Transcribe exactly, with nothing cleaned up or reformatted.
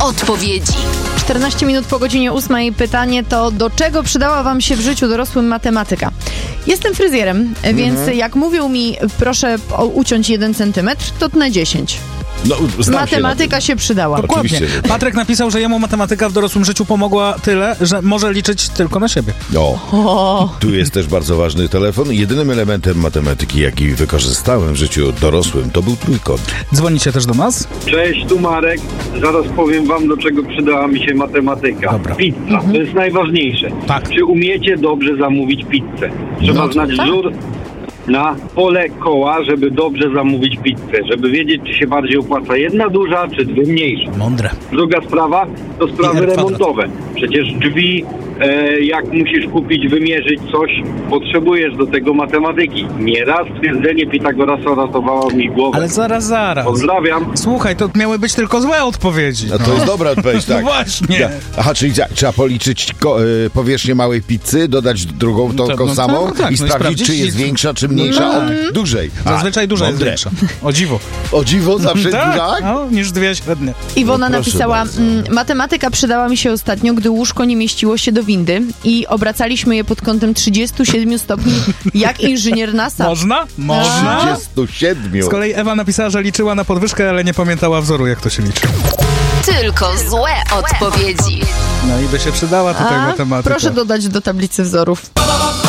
odpowiedzi. czternaście minut po godzinie ósmej. Pytanie to, do czego przydała wam się w życiu dorosłym matematyka? Jestem fryzjerem, mhm. więc jak mówią mi, proszę uciąć jeden centymetr, to tnę dziesięć. No, matematyka się, się przydała. Dokładnie. Patryk napisał, że jemu matematyka w dorosłym życiu pomogła tyle, że może liczyć tylko na siebie. O, o. Tu jest też bardzo ważny telefon. Jedynym elementem matematyki, jaki wykorzystałem w życiu dorosłym, to był trójkąt. Dzwonicie też do nas? Cześć, tu Marek. Zaraz powiem wam, do czego przydała mi się matematyka. Dobra. Pizza, mhm. to jest najważniejsze. Tak. Czy umiecie dobrze zamówić pizzę? Trzeba no, znać tak. wzór na pole koła, żeby dobrze zamówić pizzę, żeby wiedzieć, czy się bardziej opłaca jedna duża, czy dwie mniejsze. Mądre. Druga sprawa to sprawy remontowe. Przecież drzwi, e, jak musisz kupić, wymierzyć coś, potrzebujesz do tego matematyki. Nieraz stwierdzenie Pitagorasa ratowało mi głowę. Ale zaraz, zaraz. Pozdrawiam. Słuchaj, to miały być tylko złe odpowiedzi. No to no. jest dobra odpowiedź, tak. No właśnie. Aha, czyli za, trzeba policzyć ko, y, powierzchnię małej pizzy, dodać drugą tą To, no, samą no, tak, i no sprawdzić, i czy jest większa, czy mniejsza no. od dużej. A, Zazwyczaj duża jest mądre. większa. O dziwo. O dziwo zawsze tak? tak? No, niż dwie średnie. Iwona No, napisała, m, matematyka przydała mi się ostatnio, gdy łóżko nie mieściło się do windy i obracaliśmy je pod kątem trzydziestu siedmiu stopni, jak inżynier NASA. Można? Można. trzydziestu siedmiu. Z kolei Ewa napisała, że liczyła na podwyżkę, ale nie pamiętała wzoru, jak to się liczy. Tylko złe odpowiedzi. No i by się przydała tutaj A, matematyka. proszę dodać do tablicy wzorów.